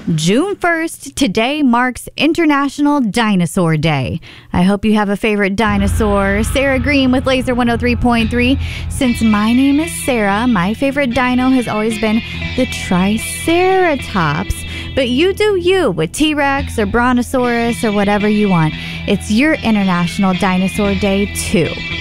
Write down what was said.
June 1st, today marks International Dinosaur Day. I hope you have a favorite dinosaur. Sarah Green with Laser 103.3. Since my name is Sarah, my favorite dino has always been the Triceratops. But you do you with T-Rex or Brontosaurus or whatever you want. It's your International Dinosaur Day too.